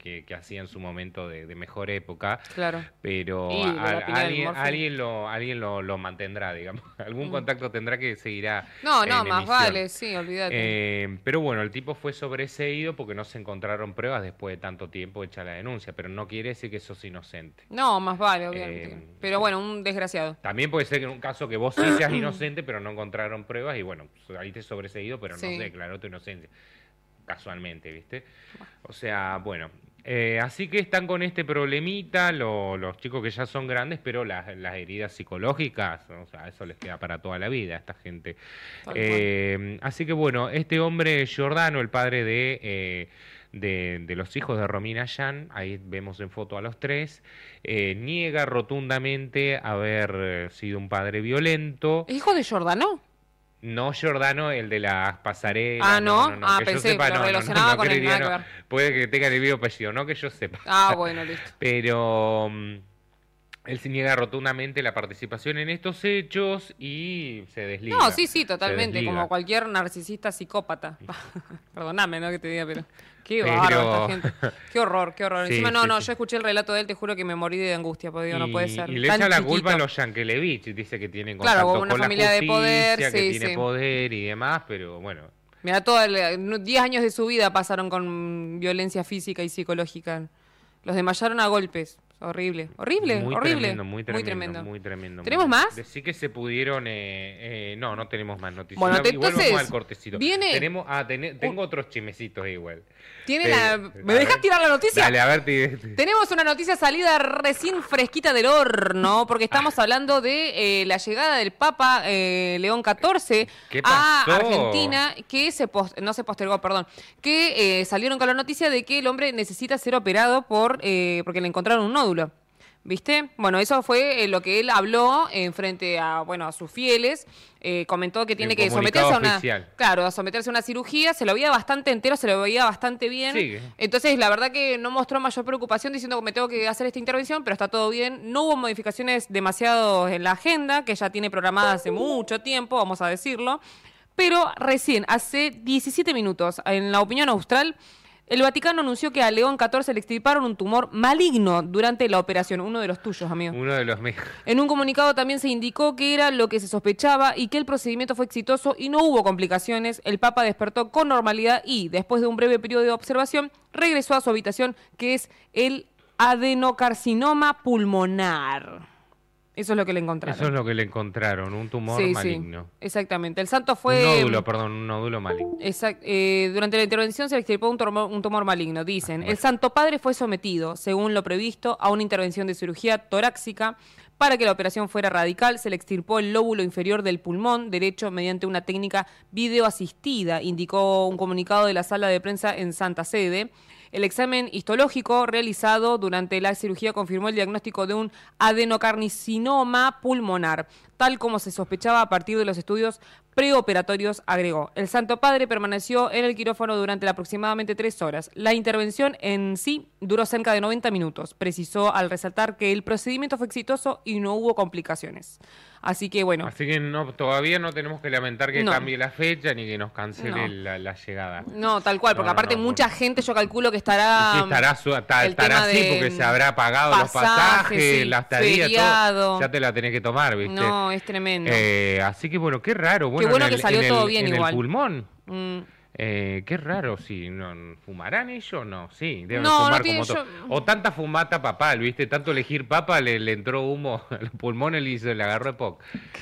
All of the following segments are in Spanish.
que hacía en su momento de mejor época. Claro. Pero Y la pila del alguien lo mantendrá, digamos. Algún contacto tendrá que seguirá No, en más emisión. vale, sí, olvídate. Pero bueno, el tipo fue sobreseído porque no se encontraron pruebas después de tanto tiempo hecha la denuncia, pero no quiere decir que sos inocente. No, más vale, obviamente. Pero bueno, un desgraciado. También puede ser que en un caso que vos sí seas inocente, pero no encontraron pruebas y bueno, saliste sobreseído, pero no Sí. se declaró tu inocencia. Casualmente, ¿viste? O sea, bueno. Así que están con este problemita los chicos que ya son grandes, pero las heridas psicológicas, o sea, eso les queda para toda la vida a esta gente. Así que bueno, este hombre Giordano, el padre de los hijos de Romina Yan, ahí vemos en foto a los tres, niega rotundamente haber sido un padre violento. ¿Es hijo de Giordano? No Giordano, el de las pasarelas. Ah, ¿no? Que Pensé, yo sepa, lo relacionaba con el creería, nada que ver. Puede que tenga el mismo apellido, no que yo sepa. Ah, bueno, listo. Pero él se niega rotundamente la participación en estos hechos y se desliga. No, sí, totalmente, se desliga. como cualquier narcisista psicópata. Perdóname, ¿no? Que te diga, pero qué bárbaro esta gente. Qué horror, qué horror. Sí, Encima, sí. yo escuché el relato de él, te juro que me morí de angustia, porque digo, no puede ser. Y le tan echa la chiquito. culpa a los Yankelevich, dice que tienen Claro, contacto una con familia la de justicia, poder, que sí, tiene sí. poder y demás, pero bueno. Mira, 10 años de su vida pasaron con violencia física y psicológica. Los desmayaron a golpes. Horrible. Muy Horrible. tremendo, muy tremendo. ¿Tenemos más? Decir que se pudieron... no tenemos más noticias. Bueno, Igual entonces, vamos al cortecito. viene- Tengo otros chismecitos igual. ¿Me dejas tirar la noticia? Dale, a ver. Tenemos una noticia salida recién fresquita del horno, porque estamos hablando de la llegada del Papa León XIV ¿Qué a pasó? Argentina, que no se postergó, perdón, que salieron con la noticia de que el hombre necesita ser operado porque le encontraron un nódulo. ¿Viste? Bueno, eso fue lo que él habló en frente a sus fieles. Comentó que tiene que someterse a una cirugía. Se lo veía bastante entero, se lo veía bastante bien. Sí. Entonces, la verdad que no mostró mayor preocupación diciendo que me tengo que hacer esta intervención, pero está todo bien. No hubo modificaciones demasiado en la agenda, que ya tiene programada hace mucho tiempo, vamos a decirlo. Pero recién, hace 17 minutos, en la opinión austral, el Vaticano anunció que a León XIV le extirparon un tumor maligno durante la operación. Uno de los tuyos, amigo. Uno de los mejores. En un comunicado también se indicó que era lo que se sospechaba y que el procedimiento fue exitoso y no hubo complicaciones. El Papa despertó con normalidad y, después de un breve periodo de observación, regresó a su habitación, que es el adenocarcinoma pulmonar. Eso es lo que le encontraron. Un tumor maligno. Sí, exactamente. El santo fue... un nódulo maligno. Durante la intervención se le extirpó un tumor maligno, dicen. Bueno. El Santo Padre fue sometido, según lo previsto, a una intervención de cirugía torácica. Para que la operación fuera radical, se le extirpó el lóbulo inferior del pulmón derecho mediante una técnica videoasistida, indicó un comunicado de la sala de prensa en Santa Sede. El examen histológico realizado durante la cirugía confirmó el diagnóstico de un adenocarcinoma pulmonar, tal como se sospechaba a partir de los estudios preoperatorios, agregó. El Santo Padre permaneció en el quirófano durante aproximadamente 3 horas. La intervención en sí duró cerca de 90 minutos, precisó al resaltar que el procedimiento fue exitoso y no hubo complicaciones. Así que bueno. Así que todavía no tenemos que lamentar que cambie la fecha ni que nos cancele la llegada. No, tal cual, porque aparte mucha gente, yo calculo que estará... Estará así porque se habrá pagado los pasajes, la estadía, todo. Ya te la tenés que tomar, ¿viste? No, es tremendo. Así que bueno, qué raro. Qué bueno que salió todo bien en igual. El pulmón. Qué raro, sí. ¿Fumarán ellos? No, sí, deben no, fumar no tiene, como o tanta fumata papal, ¿viste? Tanto elegir papa le entró humo a los pulmones y le agarró EPOC.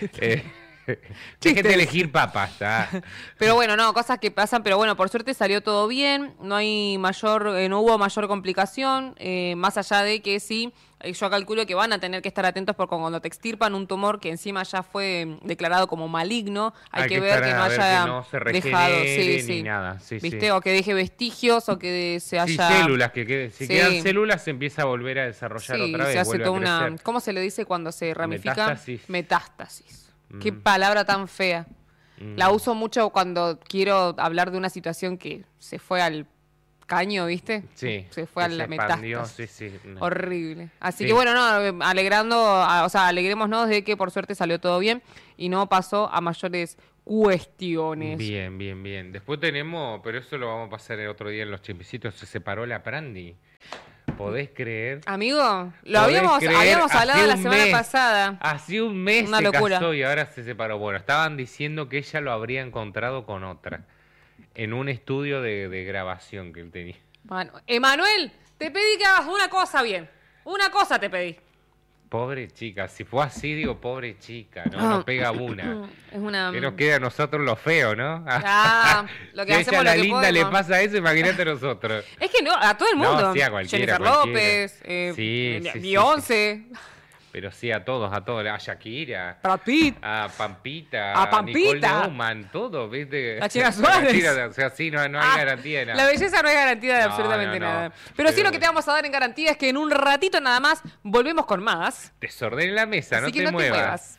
Dejen de elegir papas. Pero bueno, cosas que pasan, pero bueno, por suerte salió todo bien, no hubo mayor complicación, más allá de que sí, yo calculo que van a tener que estar atentos porque cuando te extirpan un tumor que encima ya fue declarado como maligno, hay que ver que no haya dejado ni nada. ¿Viste? Sí. O que deje vestigios o que se haya... células, si quedan células se empieza a volver a desarrollar otra vez. Se hace toda una... ¿Cómo se le dice cuando se ramifica? Metástasis. Qué palabra tan fea. La uso mucho cuando quiero hablar de una situación que se fue al caño, ¿viste? Sí. Se fue a la metástasis. Sí, no. Horrible. Así que bueno, alegrémonos de que por suerte salió todo bien y no pasó a mayores cuestiones. Bien. Después tenemos, pero eso lo vamos a pasar el otro día en los chimpicitos, se separó la Prandi. ¿Podés creer? Amigo, lo habíamos hablado la semana pasada. Hace un mes Una se locura. casó y ahora se separó. Bueno, estaban diciendo que ella lo habría encontrado con otra en un estudio de grabación que él tenía. Bueno, Emanuel, te pedí que hagas una cosa bien. Una cosa te pedí. Pobre chica, si fue así, digo, pobre chica, no pega una. Es una... Que nos queda a nosotros lo feo, ¿no? Lo que si hacemos a ella lo la que linda podemos. le pasa eso, imagínate a nosotros. Es que no, a todo el mundo. No, sí, a cualquiera, Jennifer López, Sí, Beyoncé, Pero sí, a todos, a Shakira, Brad Pitt, a Pampita, A Pampita. Nicole Neumann, todo, ¿viste? A China Suárez. O sea, sí, no hay garantía de nada. La belleza no es garantía de No, absolutamente no, no. nada. Pero sí lo que te vamos a dar en garantía es que en un ratito nada más volvemos con más. Desorden en la mesa, Así no que te muevas.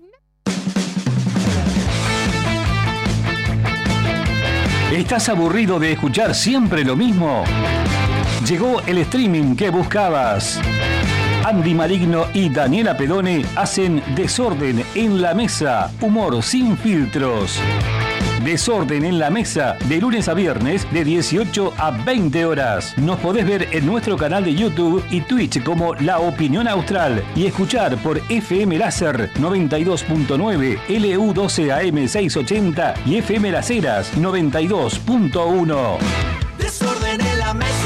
¿Estás aburrido de escuchar siempre lo mismo? Llegó el streaming que buscabas. Andy Maligno y Daniela Pedone hacen Desorden en la Mesa, humor sin filtros. Desorden en la Mesa, de lunes a viernes, de 18 a 20 horas. Nos podés ver en nuestro canal de YouTube y Twitch como La Opinión Austral y escuchar por FM Láser 92.9, LU12 AM 680 y FM Las Heras 92.1. Desorden en la mesa.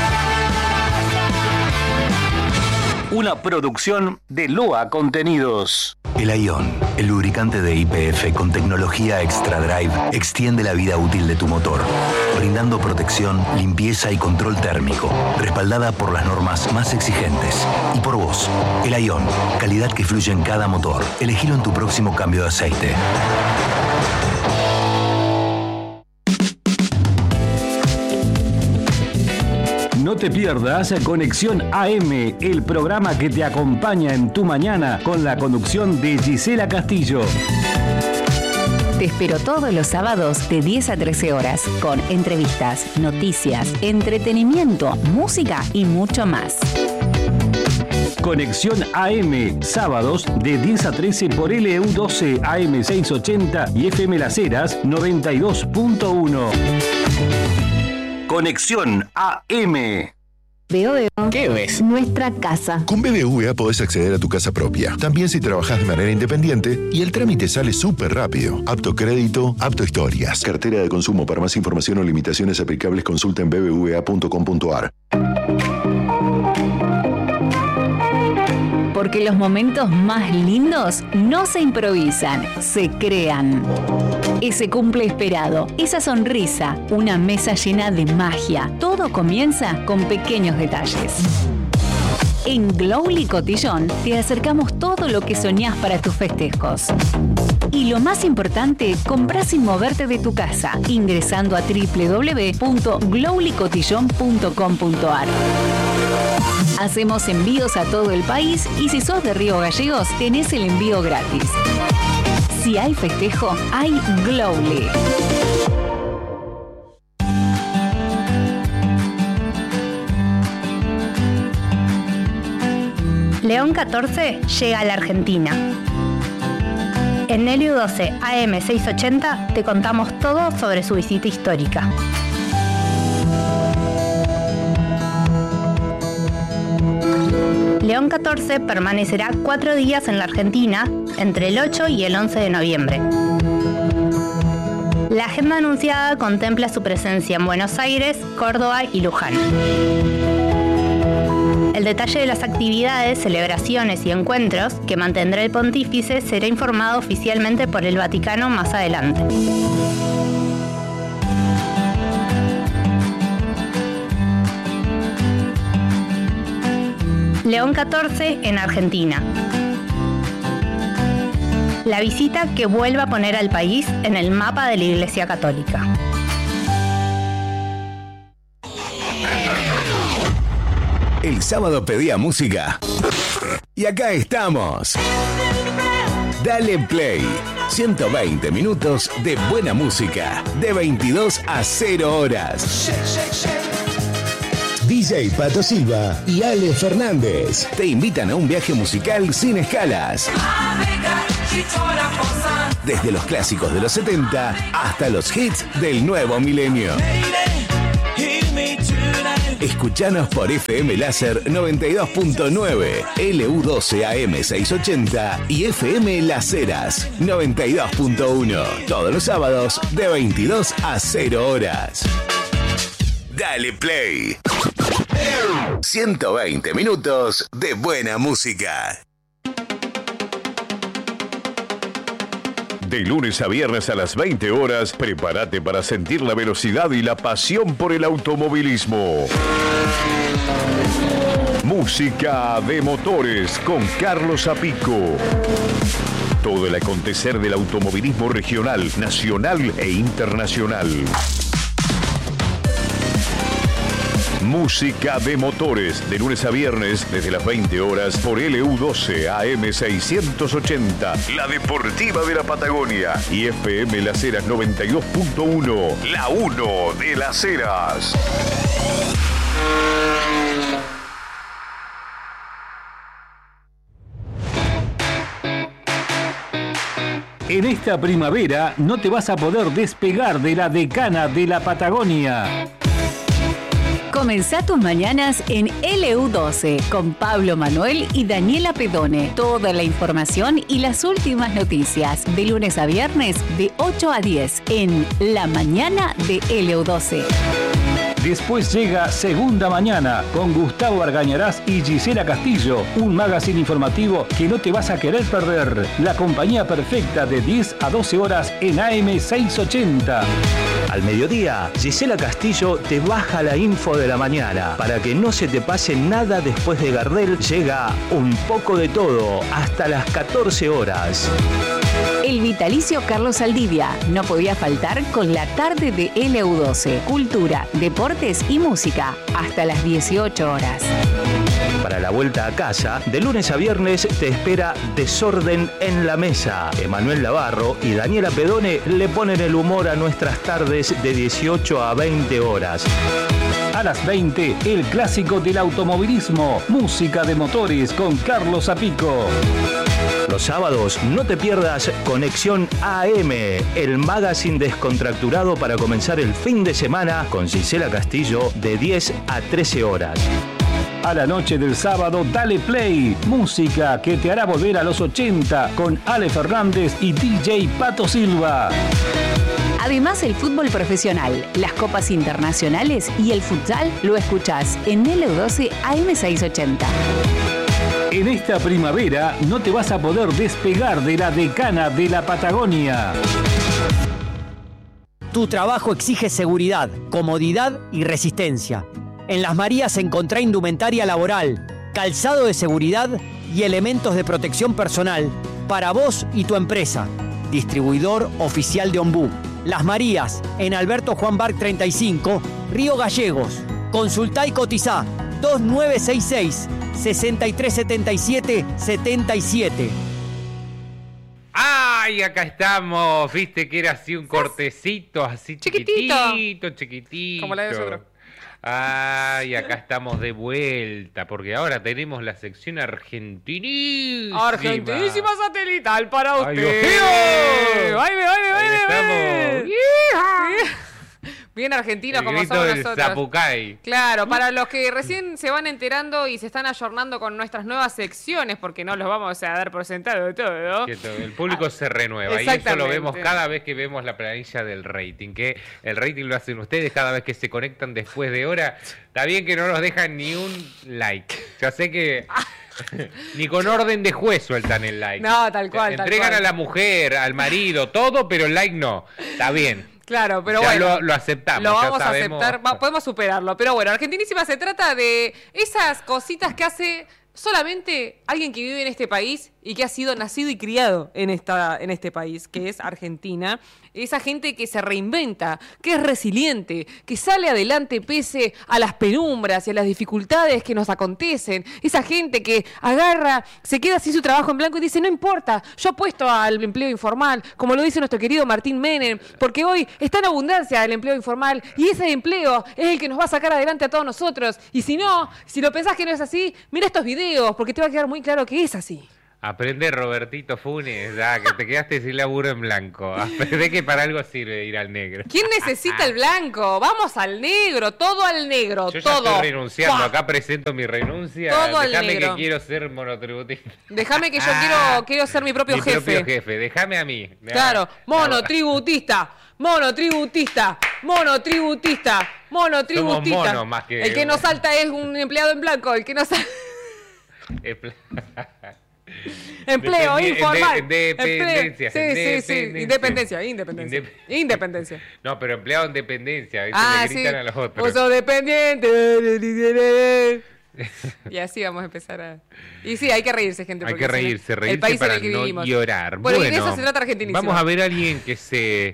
Una producción de Loa Contenidos. El Ion, el lubricante de YPF con tecnología Extra Drive, extiende la vida útil de tu motor, brindando protección, limpieza y control térmico, respaldada por las normas más exigentes. Y por vos, el Ion, calidad que fluye en cada motor. Elegilo en tu próximo cambio de aceite. No te pierdas Conexión AM, el programa que te acompaña en tu mañana con la conducción de Gisela Castillo. Te espero todos los sábados de 10 a 13 horas con entrevistas, noticias, entretenimiento, música y mucho más. Conexión AM, sábados de 10 a 13 por LU12 AM 680 y FM Las Heras 92.1. Conexión AM. Veo. ¿Qué ves? Nuestra casa. Con BBVA podés acceder a tu casa propia, también si trabajás de manera independiente, y el trámite sale súper rápido. Apto crédito, apto historias. Cartera de consumo. Para más información o limitaciones aplicables, consulta en bbva.com.ar. Porque los momentos más lindos no se improvisan, se crean. Ese cumple esperado, esa sonrisa, una mesa llena de magia. Todo comienza con pequeños detalles. En Glowly Cotillón te acercamos todo lo que soñás para tus festejos. Y lo más importante, comprás sin moverte de tu casa, ingresando a www.glowlycotillon.com.ar. Hacemos envíos a todo el país y si sos de Río Gallegos, tenés el envío gratis. Si hay festejo, hay Glowly. León 14 llega a la Argentina. En LU12 AM 680 te contamos todo sobre su visita histórica. León 14 permanecerá 4 días en la Argentina entre el 8 y el 11 de noviembre. La agenda anunciada contempla su presencia en Buenos Aires, Córdoba y Luján. El detalle de las actividades, celebraciones y encuentros que mantendrá el pontífice será informado oficialmente por el Vaticano más adelante. León 14 en Argentina. La visita que vuelve a poner al país en el mapa de la Iglesia Católica. El sábado pedía música. Y acá estamos. Dale Play. 120 minutos de buena música. De 22 a 0 horas. DJ Pato Silva y Ale Fernández te invitan a un viaje musical sin escalas. desde los clásicos de los 70 hasta los hits del nuevo milenio. Escuchanos por FM Láser 92.9, LU12 AM 680 y FM Las Heras 92.1. Todos los sábados de 22 a 0 horas. Dale Play. 120 minutos de buena música. De lunes a viernes a las 20 horas, prepárate para sentir la velocidad y la pasión por el automovilismo. Música de motores con Carlos Zapico. Todo el acontecer del automovilismo regional, nacional e internacional. Música de motores, de lunes a viernes, desde las 20 horas, por LU12 AM 680, la deportiva de la Patagonia, y FM Las Heras 92.1, la 1 de Las Heras. En esta primavera no te vas a poder despegar de la decana de la Patagonia. Comenzá tus mañanas en LU12 con Pablo Manuel y Daniela Pedone. Toda la información y las últimas noticias de lunes a viernes de 8 a 10 en La Mañana de LU12. Después llega Segunda Mañana con Gustavo Argañarás y Gisela Castillo, un magazine informativo que no te vas a querer perder. La compañía perfecta de 10 a 12 horas en AM 680. Al mediodía, Gisela Castillo te baja la info de la mañana. Para que no se te pase nada después de Gardel, llega Un poco de todo hasta las 14 horas. El vitalicio Carlos Saldivia no podía faltar con la tarde de LU12. Cultura, deportes y música hasta las 18 horas. Para la vuelta a casa, de lunes a viernes te espera Desorden en la Mesa. Emanuel Navarro y Daniela Pedone le ponen el humor a nuestras tardes de 18 a 20 horas. A las 20, el clásico del automovilismo, música de motores con Carlos Zapico. Los sábados no te pierdas Conexión AM, el magazine descontracturado para comenzar el fin de semana con Gisela Castillo de 10 a 13 horas. A la noche del sábado, Dale Play, música que te hará volver a los 80 con Ale Fernández y DJ Pato Silva. Además, el fútbol profesional, las copas internacionales y el futsal lo escuchás en LU12 AM 680. En esta primavera no te vas a poder despegar de la decana de la Patagonia. Tu trabajo exige seguridad, comodidad y resistencia. En Las Marías encontrá indumentaria laboral, calzado de seguridad y elementos de protección personal para vos y tu empresa. Distribuidor oficial de Ombú. Las Marías, en Alberto Juan Barc 35, Río Gallegos. Consultá y cotizá 2966-6377-77. ¡Ay! Acá estamos. Viste que era así un cortecito, así chiquitito. Como la de nosotros. Ay, acá estamos de vuelta, porque ahora tenemos la sección argentinísima. Argentinísima satelital para usted. ¡Ay, ¡Baile! Bien argentinos como somos nosotros. Zapucay. Claro, para los que recién se van enterando y se están ayornando con nuestras nuevas secciones, porque no los vamos a dar por sentado de todo, ¿no? El público se renueva y eso lo vemos cada vez que vemos la planilla del rating, que el rating lo hacen ustedes cada vez que se conectan después de hora. Está bien que no nos dejan ni un like. Ya sé que ni con orden de juez sueltan el like. No, tal cual. Entregan a la mujer, al marido, todo, pero el like no. Está bien. Claro, pero ya bueno. Lo aceptamos. Lo vamos a aceptar, podemos superarlo. Pero bueno, Argentinísima se trata de esas cositas que hace solamente alguien que vive en este país y que ha sido nacido y criado en este país, que es Argentina. Esa gente que se reinventa, que es resiliente, que sale adelante pese a las penumbras y a las dificultades que nos acontecen. Esa gente que agarra, se queda sin su trabajo en blanco y dice, no importa, yo apuesto al empleo informal, como lo dice nuestro querido Martín Menem, porque hoy está en abundancia el empleo informal y ese empleo es el que nos va a sacar adelante a todos nosotros. Y si no, si lo pensás que no es así, mira estos videos, porque te va a quedar muy claro que es así. Aprende, Robertito Funes, que te quedaste sin laburo en blanco. Aprende que para algo sirve ir al negro. ¿Quién necesita el blanco? Vamos al negro, todo al negro, Yo todo. Ya estoy renunciando, acá presento mi renuncia. Todo al Déjame negro. que quiero ser monotributista. Déjame que yo quiero ser mi propio jefe. Mi propio jefe, déjame a mí. Claro, monotributista, monotributista, monotributista, monotributista. Somos monos más que... El que no salta es un empleado en blanco, el que no salta... Empleo informal. Independencia. Independencia. No, pero empleado en dependencia. Le gritan a los otros. Vos sos dependiente. Y así vamos a empezar a... Y sí, hay que reírse, gente. Hay que reírse el país para en el que no vivimos. llorar. Bueno, y de eso se trata Argentinísima. Vamos a ver a alguien que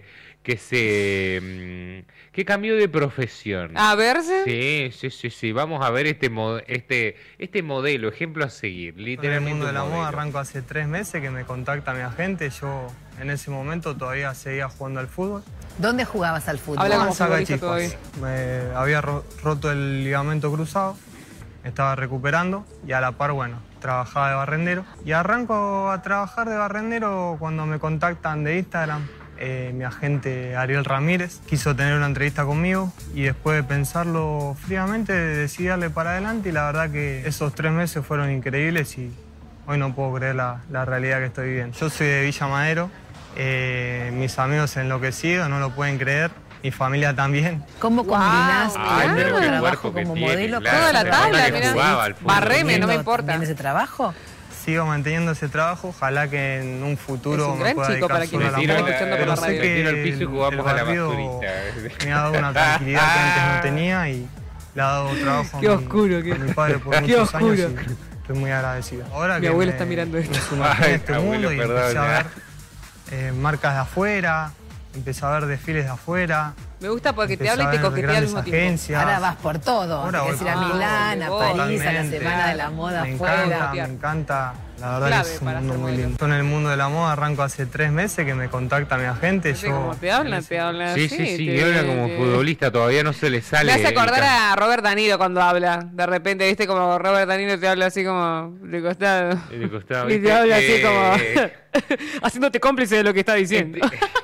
cambió de profesión. A verse. Sí. Vamos a ver este modelo, ejemplo a seguir. Literalmente. En el mundo de la moda arranco hace 3 meses que me contacta mi agente. Yo en ese momento todavía seguía jugando al fútbol. ¿Dónde jugabas al fútbol? Habla como Saca futbolista chicos. todavía. Me había roto el ligamento cruzado. Estaba recuperando y a la par, bueno, trabajaba de barrendero. Y arranco a trabajar de barrendero cuando me contactan de Instagram. Mi agente Ariel Ramírez quiso tener una entrevista conmigo y después de pensarlo fríamente decidí darle para adelante y la verdad que esos 3 meses fueron increíbles y hoy no puedo creer la realidad que estoy viviendo. Yo soy de Villa Madero, mis amigos enloquecidos, no lo pueden creer. Mi familia también. ¿Cómo combinás pero qué trabajo cuerpo que como tiene, modelo? claro. Toda la tabla, mirá. Barreme, no me importa. ¿Tienes ese trabajo? Sigo manteniendo ese trabajo, ojalá que en un futuro Es un me gran pueda chico dedicar para quien solo a nos la está moda. escuchando por la Pero radio. sé que Tiro al piso y jugamos el a la barrio basturita. me ha dado una tranquilidad que antes no tenía y le ha dado trabajo Qué oscuro, a mi padre por qué muchos años oscuro. y estoy muy agradecido. Ahora Mi que abuelo me- está mirando esto. me sumergí en este Abuelo, mundo y perdón, empecé a ya. ver marcas de afuera, empecé a ver desfiles de afuera. Me gusta porque te empecé habla y te a ver coquetea al grandes mismo tiempo. agencias. Ahora vas por todo. Ahora Tienes voy que ir a por todo. Milán, a París, a la Totalmente. Semana de la Moda Me afuera. encanta. La verdad Clave que es un para mundo ser muy modelo. lindo. Yo en el mundo de la moda arranco hace 3 meses que me contacta mi agente. Así como te hablan Sí, así. y habla como futbolista, todavía no se le sale. Me hace acordar el a Robert De Niro cuando habla. De repente, viste, como Robert De Niro te habla así como de costado. de costado, Y ¿viste? te habla así como haciéndote cómplice de lo que está diciendo.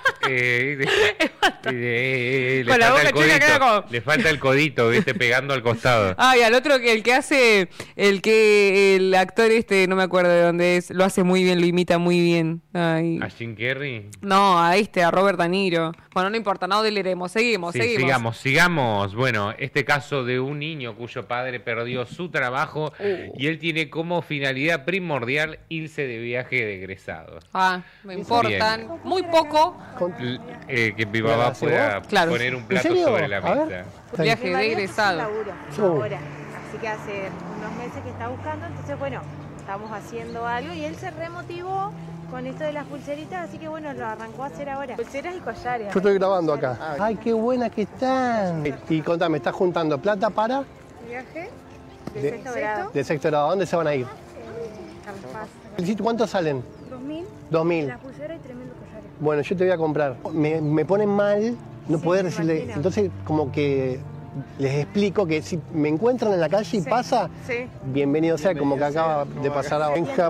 Le Con la falta boca el chica queda codito, como- le falta el codito, viste, pegando al costado. Ah, y al otro que el que hace, el actor no me acuerdo de dónde es, lo hace muy bien, lo imita muy bien. Ay. ¿A Jim Carrey? No, a Robert De Niro. Bueno, no importa, no deleremos, seguimos. Sí, sigamos. Bueno, este caso de un niño cuyo padre perdió su trabajo y él tiene como finalidad primordial irse de viaje de egresados. Ah, me importan muy poco. Que mi papá pueda Claro. poner un plato ¿En serio? sobre la A ver. mesa. Viaje Mi de marido egresado. está sin laburo ahora, así que hace unos meses que está buscando, entonces bueno, estamos haciendo algo y él se remotivó con esto de las pulseritas, así que bueno, lo arrancó a hacer ahora. Pulseras y collares. Yo estoy grabando acá. Ay, qué buena que están. Y contame, ¿estás juntando plata para? Viaje De- de sexto grado. De sexto grado. ¿A dónde se van a ir? Carlos Paz. ¿Cuántos salen? 2000. 2000. Las pulseras y tremendo collares. Bueno, yo te voy a comprar. Me ponen mal no poder decirle. Entonces, como que les explico que si me encuentran en la calle y pasa, Sí. bienvenido sea, como que acaba de pasar a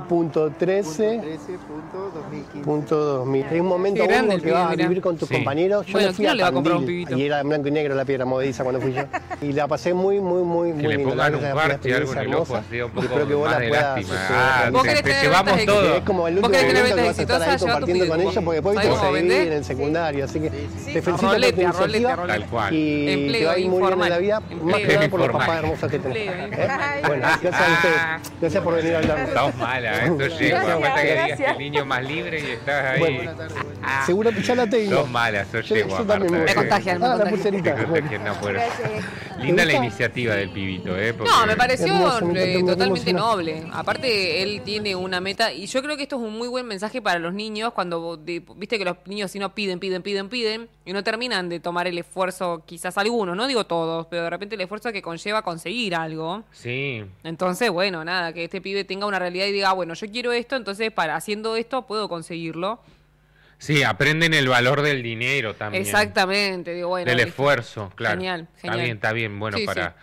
Benja.13.2015. Hay un momento Qué grande único el que vas a pibe, mirá. vivir con tus Sí. compañeros. Yo Bueno, me fui ¿quién a no le va a comprar un Tandil, pibito? y era en blanco y negro la piedra movediza cuando fui yo. Y la pasé muy Que le lindo. pongan La un verdad, parche, algo en el ojo, hermosa. así un Y poco espero que vos más la de puedas, lástima. ¿Vos querés Te tener llevamos ventas todo. es como el ¿Vos último querés tener momento que ventas vas a estar ahí exitosas? Lleva tu compartiendo con pibito. ella porque después ¿Sabés te cómo seguir vender? en el secundario. Así que te felicito por tu Rolete, iniciativa. Tal cual. Y te Empleo va a ir muy bien en la vida, informal. más que nada por los Informal. papás hermosos que tenés. Empleo Bueno, gracias a ustedes. Gracias por venir a hablar. Estamos malas, eso llega. Falta que digas que el niño más libre y estás ahí. Bueno, seguro que ya la tengo. Dos malas, eso Yo llegó. también Marta, me contagian, me Ah, la contagian. pulserita. Te contagian, no, pero- Linda la iniciativa del pibito, porque- No, me pareció Hermoso, me encantó, me totalmente emocionó. noble. Aparte, él tiene una meta y yo creo que esto es un muy buen mensaje para los niños cuando, viste que los niños si no piden y no terminan de tomar el esfuerzo, quizás algunos, no digo todos, pero de repente el esfuerzo que conlleva conseguir algo. Sí. Entonces, bueno, nada, que este pibe tenga una realidad y diga, ah, bueno, yo quiero esto, entonces haciendo esto puedo conseguirlo. Sí, aprenden el valor del dinero también. Exactamente, digo, bueno. Del listo. esfuerzo, claro. Genial, genial. Está bien, bueno, Sí, para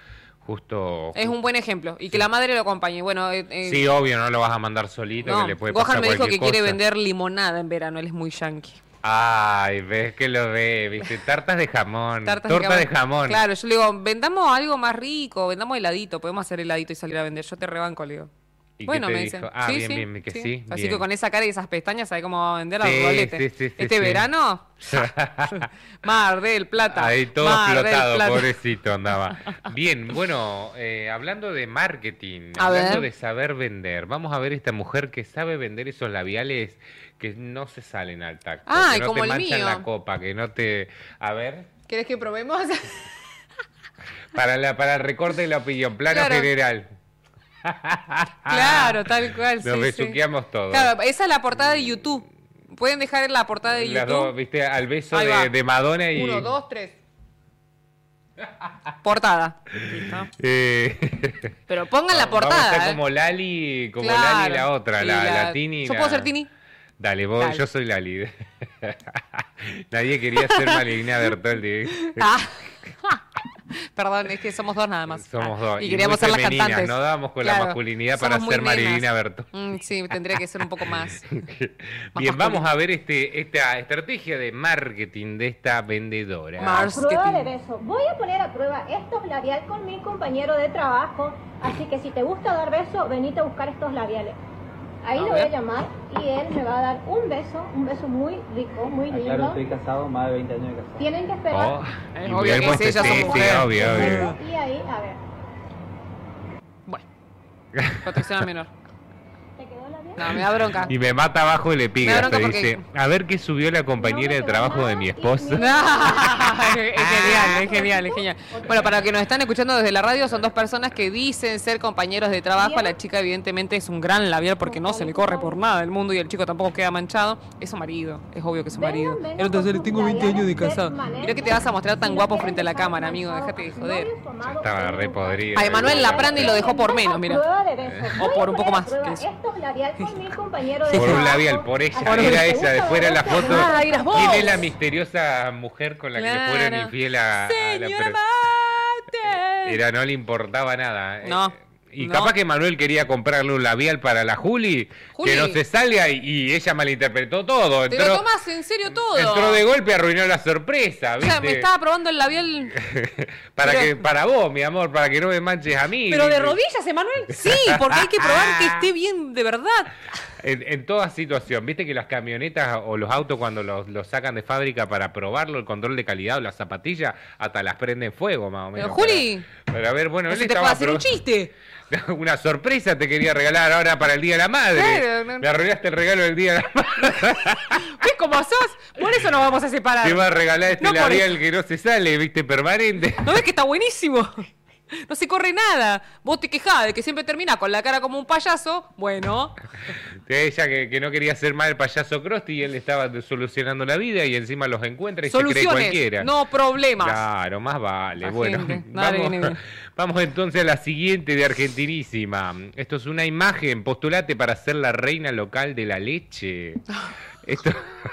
justo... Es un buen ejemplo. Y que la madre lo acompañe. Bueno, Sí, obvio, no lo vas a mandar solito, no, que le puede Gohan pasar me dijo cualquier que quiere cosa. vender limonada en verano. Él es muy yankee. Ay, ves que lo ve, viste, tartas de jamón, Tartas torta de jamón. Claro, yo le digo, vendamos algo más rico, vendamos heladito, podemos hacer heladito y salir a vender. Yo te rebanco, le digo. ¿Y Bueno, qué te me dijo? dicen. Ah, Sí, bien, sí, bien, que sí, Así bien. que con esa cara y esas pestañas, ¿sabes cómo va a vender a Sí, los roletes? sí, Este verano, Mar del Plata. Ahí todo Mar del explotado, Plata. pobrecito andaba. Bien, bueno, hablando de marketing, A hablando ver. de saber vender, vamos a ver esta mujer que sabe vender esos labiales que no se salen al tacto, Ay, que no como te el manchan mío. la copa, que no te... A ver, ¿Querés que probemos? para el recorte de la opinión, plano Claro. general. Claro, tal cual. Nos sí, sí. besuqueamos todos. Claro, esa es la portada de YouTube. Pueden dejar la portada de Las YouTube. dos, viste, al beso Ahí va. de Madonna y... 1, 2, 3. Portada. Listo. Pero pongan la Vamos a portada. estar como Lali, Claro. Lali la otra, Sí, la Tini. ¿Yo puedo ser Tini? Dale, vos, Dale. yo soy Lali. Nadie quería ser Malvina Bertoldi. Perdón, es que somos dos nada más. Somos dos. Y queríamos ser muy las femeninas, cantantes. No dábamos con la Claro, masculinidad somos para muy ser nenas. Marilina Bertoldi. Sí, tendría que ser un poco más. Bien, vamos a ver esta estrategia de marketing de esta vendedora. Prueba de beso. Voy a poner a prueba estos labiales con mi compañero de trabajo. Así que si te gusta dar beso, venite a buscar estos labiales. Ahí A lo voy a ver. llamar y él me va a dar un beso muy rico, muy lindo. Claro, estoy casado, más de 20 años de casado. Tienen que esperar. Oh, Es y obvio que vemos sí, ellas son sí, mujeres. obvio, obvio. Y ahí, a ver. Protección al menor. No, me da bronca. Y me mata abajo el Me da epígrafe. bronca porque- Dice, a ver qué subió la compañera de trabajo de mi esposa. Es genial. Bueno, para los que nos están escuchando desde la radio, son dos personas que dicen ser compañeros de trabajo. La chica, evidentemente, es un gran labial porque no se le corre por nada del mundo y el chico tampoco queda manchado. Es su marido, es obvio que es su marido. El otro dice, tengo 20 años de casado. Mirá que te vas a mostrar tan guapo frente a la cámara, amigo. Déjate de joder. Estaba re podrido. A Emanuel Laprandi lo dejó por menos, mira. Prueba de beso. O por un poco más. Prueba estos labiales con mi compañero de Por un trabajo. labial, por ella. Por Era un- ella, de fuera de la foto. Ah, eras vos. ¿Quién es la misteriosa mujer con la que le fueron Claro. infiel a la Señora Era, no le importaba nada. No. Y No. capaz que Manuel quería comprarle un labial para la Juli, Juli. que no se salga y ella malinterpretó todo. Te lo tomas en serio todo. entró de golpe y arruinó la sorpresa, O ¿viste? sea, me estaba probando el labial. Para vos, mi amor, para que no me manches a mí. Pero de ¿viste? rodillas, Emanuel. Sí, porque hay que probar que esté bien de verdad. En toda situación, viste que las camionetas o los autos cuando los sacan de fábrica para probarlo, el control de calidad o las zapatillas, hasta las prenden fuego más o menos. Pero Juli, Para ver, bueno, no él se te estaba puede hacer un chiste. Una sorpresa te quería regalar ahora para el Día de la Madre. Claro, no. Me arruinaste el regalo del Día de la Madre. ¿Ves cómo sos? Por eso nos vamos a separar. Te va a regalar este No por labial eso. que no se sale, viste, permanente. ¿No ves que está buenísimo? No se corre nada. Vos te quejás de que siempre terminás con la cara como un payaso. Bueno, Ella que no quería ser más el payaso Krusty y él le estaba solucionando la vida y encima los encuentra y se cree soluciones, cualquiera. no problemas. Claro, más vale. La Bueno, gente. Dale, viene bien. vamos entonces a la siguiente de Argentinísima. Esto es una imagen, postulate para ser la reina local de la leche. Esto...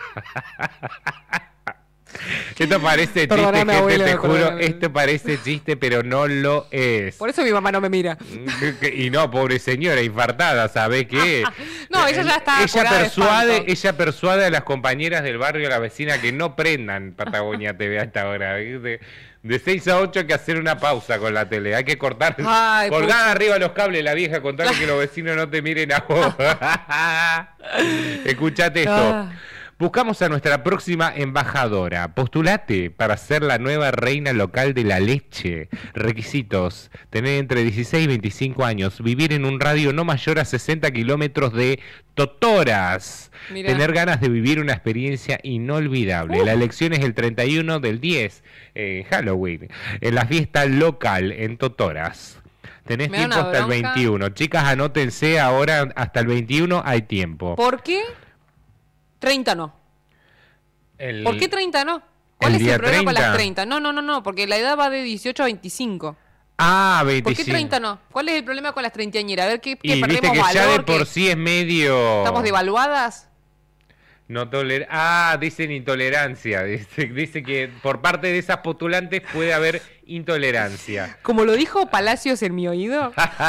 Esto parece chiste, Perdóname, gente, abuelo, te juro, perdóname. esto parece chiste, pero no lo es. Por eso mi mamá no me mira. Y no, pobre señora, infartada, ¿sabe qué? No, ella ya está curada de espanto. Ella persuade a las compañeras del barrio, a la vecina, que no prendan Patagonia TV a esta hora. ¿Viste? De 6 a 8 hay que hacer una pausa con la tele. Hay que cortar, Ay, colgar pucha. arriba los cables, la vieja, contarle que los vecinos no te miren a vos. Escuchate esto. Ah. Buscamos a nuestra próxima embajadora. Postulate para ser la nueva reina local de la leche. Requisitos: tener entre 16 y 25 años, vivir en un radio no mayor a 60 kilómetros de Totoras, Mirá. tener ganas de vivir una experiencia inolvidable. La elección es el 31 del 10, Halloween, en la fiesta local en Totoras. Tenés Me da tiempo una hasta el bronca. 21. Chicas, anótense ahora, hasta el 21 hay tiempo. ¿Por qué 30 no? El- ¿Por qué 30 no? ¿Cuál el es día el problema con 30? las 30? No, porque la edad va de 18 a 25. Ah, ¿Por 25. qué 30 no? ¿Cuál es el problema con las treintañeras? A ver, ¿qué Y viste perdemos que valor? ya de ¿Qué por sí es medio... ¿Estamos devaluadas? No dicen intolerancia. Dice que por parte de esas postulantes puede haber intolerancia. Como lo dijo Palacios en mi oído,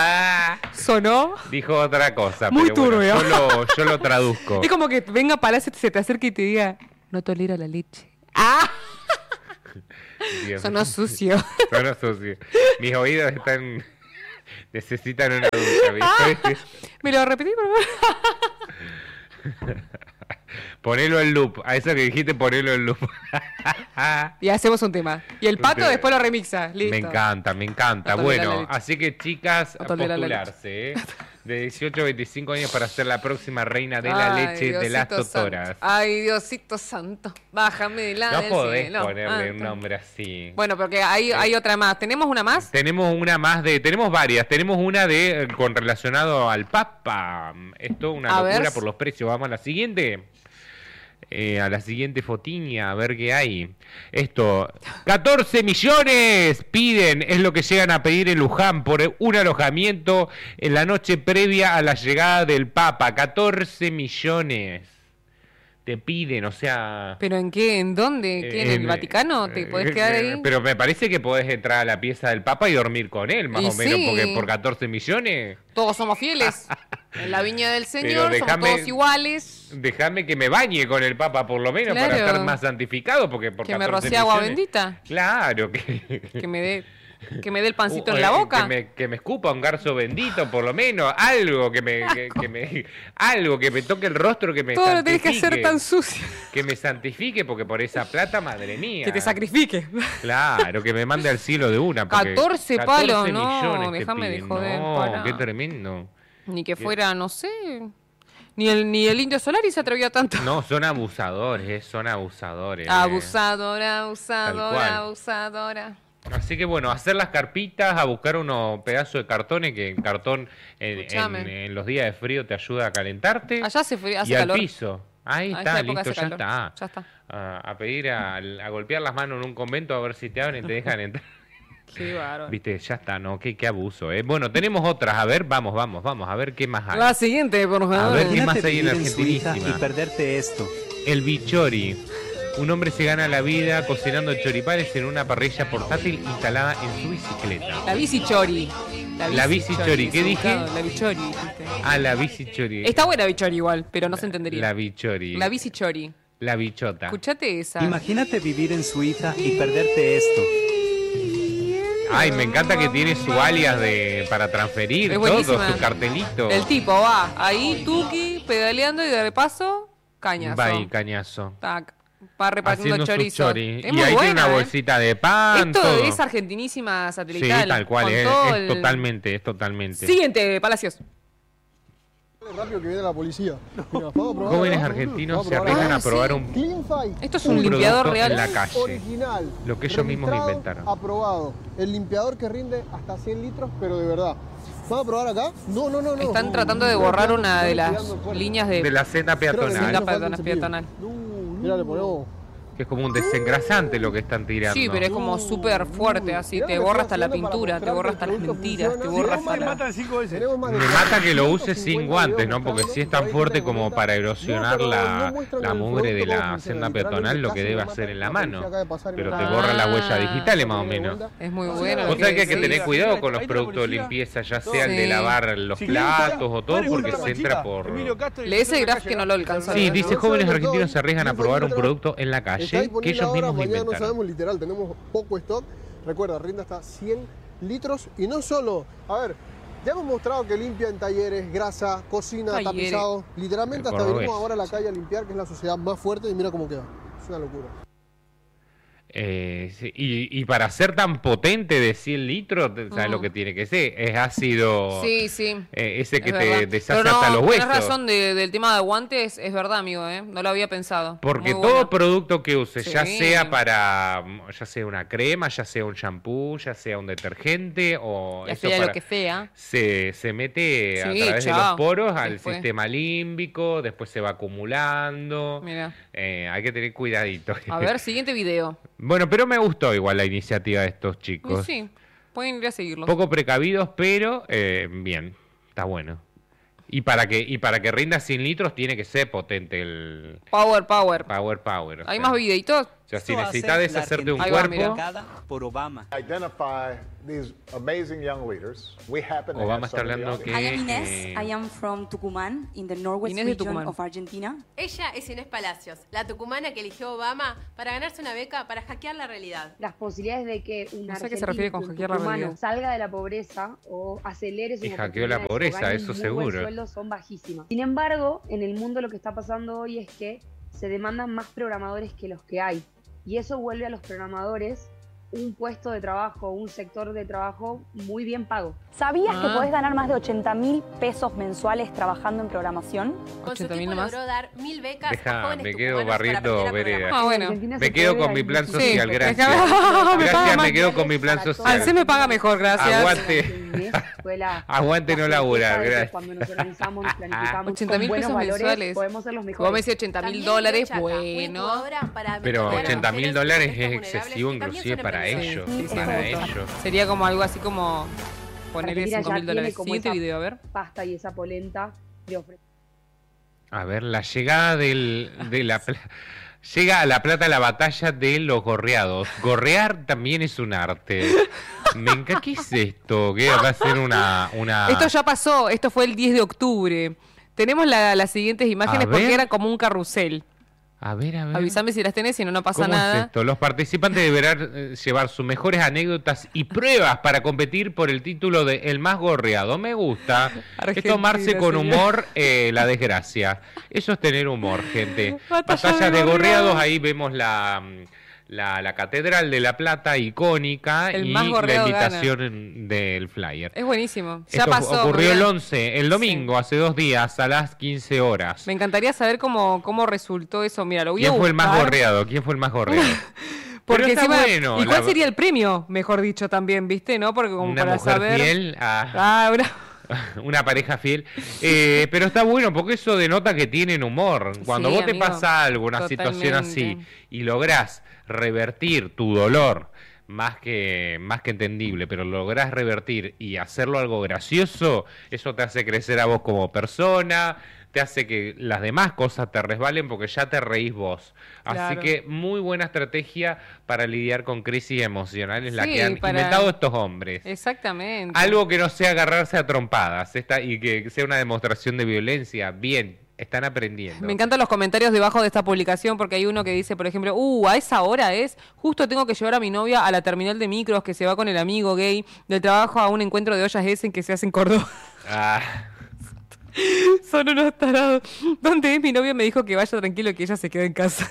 sonó Dijo otra cosa, muy pero bueno, turbio. yo lo traduzco. Es como que venga Palacios, se te acerque y te diga, no tolera la leche. ¡Ah! Dios. Sonó sucio. Sonó sucio. Mis oídos necesitan una ducha, ¿viste? ¿Me lo repetí, por favor? Ponelo en loop. A eso que dijiste, ponelo en loop. Y hacemos un tema. Y el pato tema. después lo remixa. Listo. Me encanta, me encanta. No tolera la Bueno, leche. así que chicas, a No tolera la postularse, de 18 a 25 años para ser la próxima reina de la Ay, leche de las Diosito totoras. santo. Ay, Diosito santo. Bájame de la No del podés cielo. ponerle un Ah, nombre así. Bueno, porque hay otra más. ¿Tenemos una más? Tenemos varias. Tenemos una con relacionado al Papa. Esto una A locura ver. por los precios. Vamos a la siguiente. A la siguiente fotiña, a ver qué hay. Esto, 14 millones piden, es lo que llegan a pedir en Luján por un alojamiento en la noche previa a la llegada del Papa. 14 millones te piden, o sea... ¿Pero en qué? ¿En dónde? ¿Qué? ¿En el Vaticano? ¿Te podés quedar ahí? Pero me parece que podés entrar a la pieza del Papa y dormir con él, más Y o menos, sí. porque por 14 millones... Todos somos fieles. En la viña del Señor Pero somos todos iguales. Déjame que me bañe con el Papa por lo menos Claro. para estar más santificado, porque por Que me 14 rocíe agua millones- bendita. Claro, Que me dé el pancito en la boca. Que me escupa un garzo bendito, por lo menos, algo algo que me toque el rostro, que me Todo lo tenés que santifique, hacer tan sucio. que me santifique, porque por esa plata, madre mía. Que te sacrifique. Claro, que me mande al cielo de una. porque 14 palos, no, millones te déjame de piden. joder, No, pará. qué tremendo. Ni que fuera, no sé. Ni el Indio Solari se atrevió a tanto. No, son abusadores, son abusadores. Abusadora, Tal abusadora, cual. abusadora. Así que bueno, hacer las carpitas, a buscar unos pedazos de cartones, que el cartón Escuchame. en los días de frío te ayuda a calentarte. Allá hace frío, hace y calor. al piso. Ahí A está, esta época listo, hace ya calor. está. Ya está. A pedir, a golpear las manos en un convento a ver si te abren y te dejan entrar. Qué bárbaro. Viste, ya está, ¿no? Qué abuso, ¿eh? Bueno, tenemos otras. A ver, vamos, a ver qué más hay. La siguiente, por favor. A ver qué más Imagínate hay en vivir en Suiza Argentinísima. y perderte esto. El bichori. Un hombre se gana la vida cocinando choripanes en una parrilla portátil instalada en su bicicleta. La bici chori. La bici chori, ¿qué dije? La bichori. dijiste. Ah, la bici chori. Está buena bichori igual, pero no se entendería. La bichori. La bici chori. La bichota. Escuchate esa. Imagínate vivir en Suiza y perderte esto. Ay, me encanta que tiene su alias para transferir, Es todo, buenísima. su cartelito. El tipo va ahí, tuki, pedaleando y de repaso, cañazo. Va ahí, cañazo. Tac. Va repartiendo Haciendo su chorizo. chori. Es Y muy ahí tiene buena, una bolsita de pan, Esto todo. es argentinísima Sí, satelital. tal cual, con es todo el- totalmente. Siguiente, Palacios. Rápido que viene la policía. Mira, vamos a probar, Jóvenes ¿no? argentinos Vamos se a probar. arriesgan a probar un Cleanfy. Esto es un limpiador producto real. en la calle. Original. Lo que ellos mismos registrado, inventaron. Aprobado. El limpiador que rinde hasta 100 litros, pero de verdad. ¿Vamos a probar acá? No. Están tratando de borrar una de las líneas de la senda peatonal. senda peatonal. Mira, le ponemos. Que es como un desengrasante lo que están tirando. Sí, pero es como súper fuerte, así. Te borra hasta la pintura, te borra hasta las mentiras, te borra hasta la... Me mata que lo use sin guantes, ¿no? Porque si es tan fuerte como para erosionar la mugre de la senda peatonal, lo que debe hacer en la mano. Pero te borra las huellas digitales más o menos. Es muy bueno. Vos sabés que hay que tener cuidado con los productos de limpieza, ya sea el de Sí. lavar los platos o todo, porque se entra por... Lee ese graph que no lo alcanza. Sí, dice jóvenes argentinos se arriesgan a probar un producto en la Está calle que disponible ellos ahora, mismos mañana no inventaron. sabemos literal, tenemos poco stock. Recuerda, rinde hasta 100 litros y no solo, a ver, ya hemos mostrado que limpia en talleres, grasa, cocina, Talleres. tapizado. Literalmente El hasta cordobés. venimos ahora a la calle a limpiar, que es la sociedad más fuerte y mira cómo queda. Es una locura. Sí, y para ser tan potente de 100 litros, ¿sabes lo que tiene que ser? Es ácido, Sí, sí. ese que Es te verdad. deshace Pero no, hasta los huesos. tenés razón del tema de guantes, es verdad, amigo, ¿eh? No lo había pensado. Porque Muy todo bueno. producto que uses, ya Sí. sea ya sea una crema, ya sea un shampoo, ya sea un detergente o Ya eso sea para- lo que sea. se mete a Sí, través de chao. los poros al Después. sistema límbico, después se va acumulando. Mira. Hay que tener cuidadito. A ver, siguiente video. Bueno, pero me gustó igual la iniciativa de estos Y chicos. sí, pueden ir a seguirlo. Poco precavidos, pero bien, está bueno. Y para que rinda 100 litros tiene que ser potente el Power. power. ¿Hay más videitos? O sea, si Esto necesitas hace deshacerte de un la Argentina cuerpo, marcada por Obama. Identify these amazing young leaders. We happen to Obama have está some of the hablando young- I am que... Inés. I am from Tucumán, in the northwest Inés de region Tucumán. of Argentina. Ella es Inés Palacios, la tucumana que eligió Obama para ganarse una beca para hackear la realidad. Las posibilidades de que un No sé a qué se refiere con hackear la tucumano realidad. salga de la pobreza o acelere sus Y hackeó la oportunidades o pobreza, gane eso un muy seguro. buen sueldo son bajísimas. Sin embargo, en el mundo lo que está pasando hoy es que se demandan más programadores que los que hay. Y eso vuelve a los programadores un puesto de trabajo, un sector de trabajo muy bien pago. ¿Sabías que Ah. podés ganar más de 80.000 pesos mensuales trabajando en programación? Con su 80.000 equipo nomás. logró dar 1000 becas a Deja, jóvenes me quedo tucumanos para barriendo aprender a vereda. programar. Ah, bueno. Argentina Me se quedo puede con mi plan sí, social, me gracias. paga Gracias, más. me quedo con mi plan Al social. C me paga mejor, gracias. Aguante. Aguante no laburar, gracias. Cuando nos organizamos, nos planificamos 80.000 con buenos pesos valores, mensuales. podemos ser los Vos me mejores. decís 80.000 También dólares, dio Chaca, una bueno. incubadora para Pero mentorear a 80.000 mujeres dólares en es contextos excesivo vulnerables que inclusive también para son ellos. empresarios. Para Sí, ellos. Sería como algo así como ponerle Argentina ya 5.000 tiene dólares. como Siguiente esa video, a ver. pasta y esa polenta de ofrecer. A ver, la llegada de la llega a La Plata la batalla de los gorreados. Gorrear también es un arte. ¿Qué es esto? ¿Qué va a ser una... Esto ya pasó, esto fue el 10 de octubre. Tenemos las siguientes imágenes A porque ver. era como un carrusel. A ver, a ver. Avísame si las tenés, si no, no pasa ¿Cómo nada. es esto? Los participantes deberán llevar sus mejores anécdotas y pruebas para competir por el título de El Más Gorreado. Me gusta. Es tomarse con señor. humor la desgracia. Eso es tener humor, gente. Batalla Batallas de de gorreados. gorreados. Ahí vemos la Catedral de La Plata icónica El y más la gorreado invitación del flyer. Es buenísimo. Ya Esto pasó. ocurrió el mirá. 11, el domingo, hace 2 días, a las 15 horas. Me encantaría saber cómo resultó eso. Mira, lo voy a ¿Quién fue el más buscar. gorreado? ¿Quién fue el más gorreado? Porque Pero está encima, bueno, ¿y cuál la- sería el premio? Mejor dicho también, ¿viste? ¿No? Porque como Una para mujer saber. fiel a... Ah, una pareja fiel. Pero está bueno porque eso denota que tienen humor. Cuando Sí, vos te amigo, pasa algo, una situación así, totalmente. y lográs revertir tu dolor, más que entendible, pero lográs revertir y hacerlo algo gracioso, eso te hace crecer a vos como persona, te hace que las demás cosas te resbalen porque ya te reís vos. Así Claro. que muy buena estrategia para lidiar con crisis emocionales, la Sí, que han para- inventado estos hombres. Exactamente. Algo que no sea agarrarse a trompadas y que sea una demostración de violencia. Bien, están aprendiendo. Me encantan los comentarios debajo de esta publicación porque hay uno que dice, por ejemplo, a esa hora justo tengo que llevar a mi novia a la terminal de micros que se va con el amigo gay del trabajo a un encuentro de ollas Essen que se hace en Córdoba. Ah, Son unos tarados. ¿Dónde es mi novia? Me dijo que vaya tranquilo que ella se quede en casa.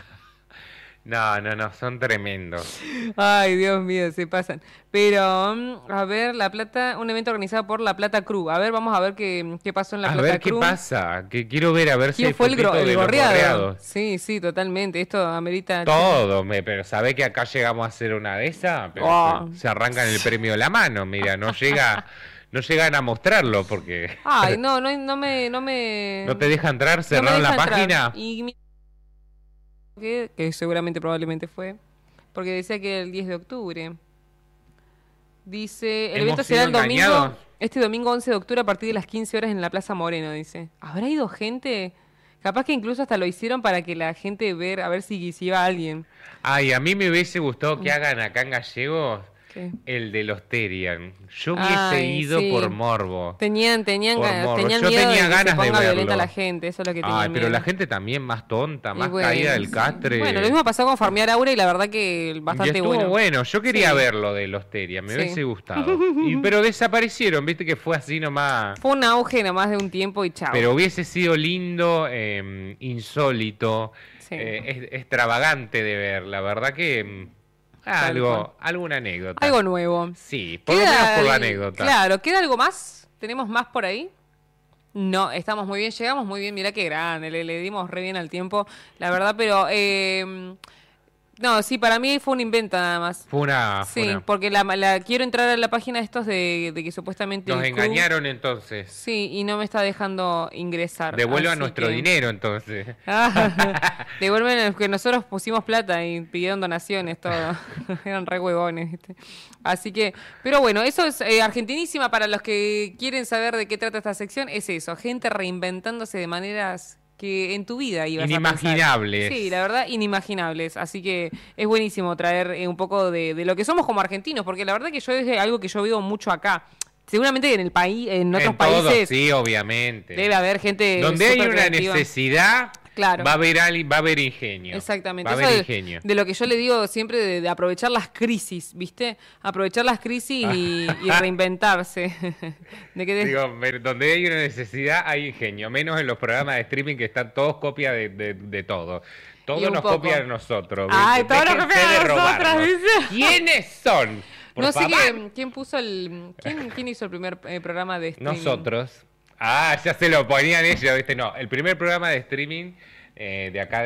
no, son tremendos. Ay, Dios mío, se pasan. Pero, a ver, La Plata, un evento organizado por La Plata Crew. A ver, vamos a ver qué pasó en La A Plata ver qué Crew. pasa, que quiero ver a ver si ¿Quién hay fue el fotito de los gorreado? gorreados. Sí, totalmente. Esto amerita... Todo, pero sabés que acá llegamos a hacer una de esas, pero Oh. se arrancan el premio de la mano, mira, no llegan a mostrarlo porque Ay, no me... no te deja entrar, no me cerraron la deja entrar. página. Y que seguramente probablemente fue, porque decía que era el 10 de octubre. Dice, el ¿Hemos evento será sido el domingo, engañados? este domingo 11 de octubre a partir de las 15 horas en la Plaza Moreno, dice. ¿Habrá ido gente? Capaz que incluso hasta lo hicieron para que la gente a ver si iba alguien. Ay, a mí me hubiese gustado que hagan acá en Gallegos ¿Qué? el de los Terian. Yo hubiese Ay, ido sí. por morbo. Tenían Por morbo. miedo Yo de tenía que se ganas de ponga violenta verlo. la gente, eso es lo que tenía Ay, pero miedo. la gente también más tonta, Y más bueno, caída del catre. Bueno, lo mismo pasó con Farmear Aura y la verdad que bastante y estuvo bueno. Yo quería Sí. ver lo de los Terian, me Sí. hubiese gustado. Pero desaparecieron, viste que fue así nomás. Fue un auge nomás de un tiempo y chao. Pero hubiese sido lindo, insólito, Sí. extravagante de ver. La verdad que alguna anécdota. Algo nuevo. Sí, por lo menos por la anécdota. Claro, ¿queda algo más? ¿Tenemos más por ahí? No, estamos muy bien, llegamos muy bien, mirá qué grande, le dimos re bien al tiempo, la verdad, pero... no, sí, para mí fue un invento nada más. Fue una... Sí, porque quiero entrar a la página de estos de que supuestamente... Nos el crew- engañaron entonces. Sí, y no me está dejando ingresar. Devuelvan así nuestro que- dinero entonces. Devuelven el que nosotros pusimos plata y pidieron donaciones, todo. Eran re huevones, ¿viste? Así que, pero bueno, eso es argentinísima para los que quieren saber de qué trata esta sección. Es eso, gente reinventándose de maneras que en tu vida ibas Inimaginables. a pensar. Sí, la verdad, inimaginables. Así que es buenísimo traer un poco de lo que somos como argentinos, porque la verdad que yo es algo que yo vivo mucho acá. Seguramente en el país, en otros todos, países, sí, obviamente. debe haber gente donde hay una supercreativa. necesidad, Claro. va a haber ingenio. Exactamente. Va a Eso haber de, ingenio. de lo que yo le digo siempre de aprovechar las crisis, ¿viste? Aprovechar las crisis y reinventarse. Digo, donde hay una necesidad hay ingenio, menos en los programas de streaming que están todos copias de todo. Y Todo un nos poco. copia de nosotros. Ay, todo nos Déjense copia de nosotras, robarnos. dice. ¿Quiénes son? Por no sé favor. quién puso ¿Quién hizo el primer programa de streaming? Nosotros. Ah, ya se lo ponían ellos, ¿viste? No, el primer programa de streaming de acá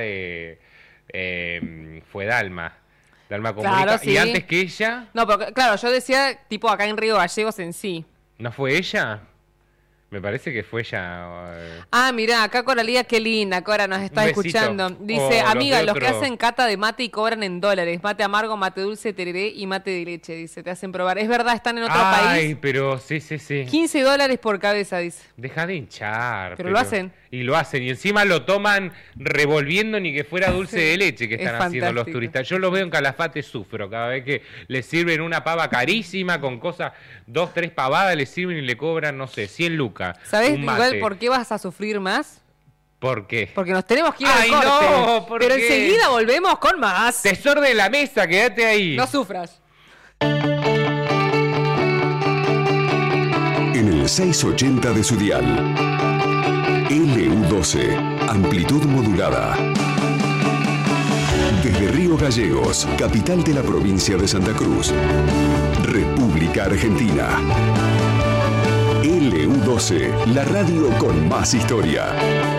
fue Dalma. Dalma Comunica. Claro, sí. Y antes que ella, No, pero claro, yo decía tipo acá en Río Gallegos en sí. ¿no fue ella? Me parece que fue ella. Ah, mirá, acá Coralía, qué linda, Cora nos está Un besito. escuchando. Dice, Oh, amiga, los de los que otro. hacen cata de mate y cobran en dólares. Mate amargo, mate dulce, tereré y mate de leche, dice. Te hacen probar. Es verdad, están en otro Ay, país. pero sí. $15 por cabeza, dice. Deja de hinchar. Pero lo hacen. Y lo hacen. Y encima lo toman revolviendo ni que fuera dulce de leche que Es están haciendo los fantástico. turistas. Yo los veo en Calafate, sufro. Cada vez que les sirven una pava carísima con cosas, 2, 3 pavadas, les sirven y le cobran, no sé, 100 lucas. ¿Sabés un mate. igual por qué vas a sufrir más? ¿Por qué? Porque nos tenemos que ir al Ay, corte. no, ¿por Pero qué? enseguida volvemos con más. Tesor de la mesa, quédate ahí. No sufras. En el 680 de su dial. LU12, amplitud modulada. Desde Río Gallegos, capital de la provincia de Santa Cruz. República Argentina. LU12, la radio con más historia.